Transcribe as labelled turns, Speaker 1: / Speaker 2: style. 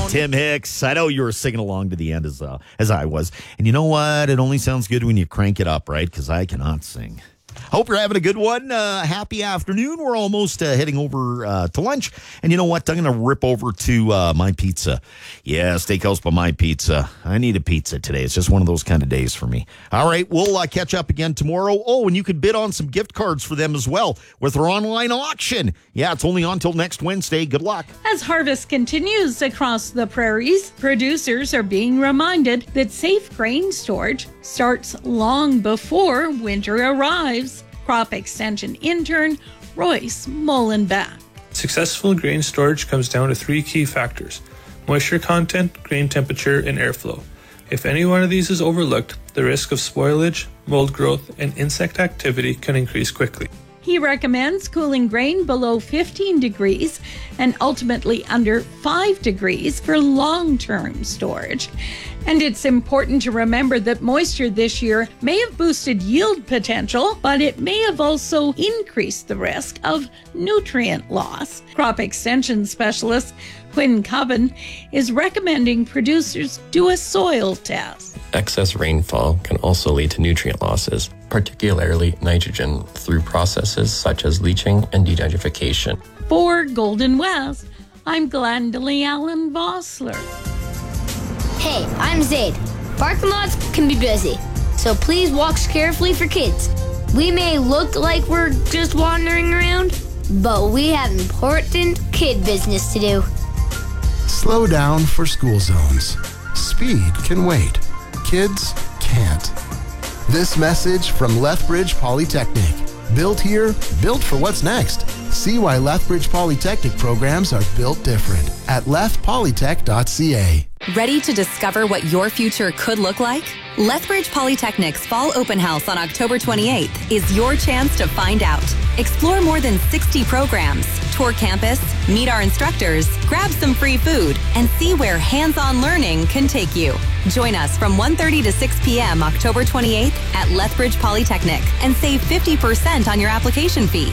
Speaker 1: Tim Hicks. I know you were singing along to the end as I was. And you know what? It only sounds good when you crank it up, right? Because I cannot sing. Hope you're having a good one. Happy afternoon. We're almost heading over to lunch. And you know what? I'm going to rip over to My Pizza. Yeah, Steakhouse by My Pizza. I need a pizza today. It's just one of those kind of days for me. All right, we'll catch up again tomorrow. Oh, and you could bid on some gift cards for them as well with their online auction. Yeah, it's only on until next Wednesday. Good luck.
Speaker 2: As harvest continues across the prairies, producers are being reminded that safe grain storage starts long before winter arrives. Crop Extension intern Royce Mullenbeck.
Speaker 3: Successful grain storage comes down to 3 key factors: moisture content, grain temperature, and airflow. If any one of these is overlooked, the risk of spoilage, mold growth, and insect activity can increase quickly.
Speaker 2: He recommends cooling grain below 15 degrees and ultimately under 5 degrees for long-term storage. And it's important to remember that moisture this year may have boosted yield potential, but it may have also increased the risk of nutrient loss. Crop Extension Specialist Quinn Coven is recommending producers do a soil test.
Speaker 4: Excess rainfall can also lead to nutrient losses, particularly nitrogen, through processes such as leaching and denitrification.
Speaker 2: For Golden West, I'm Glendalee Allen Vossler.
Speaker 5: Hey, I'm Zaid. Parking lots can be busy, so please walk carefully for kids. We may look like we're just wandering around, but we have important kid business to do.
Speaker 6: Slow down for school zones. Speed can wait. Kids can't. This message from Lethbridge Polytechnic. Built here, built for what's next. See why Lethbridge Polytechnic programs are built different at lethpolytech.ca.
Speaker 7: Ready to discover what your future could look like? Lethbridge Polytechnic's Fall Open House on October 28th is your chance to find out. Explore more than 60 programs, tour campus, meet our instructors, grab some free food, and see where hands-on learning can take you. Join us from 1:30 to 6 p.m. October 28th at Lethbridge Polytechnic and save 50% on your application fee.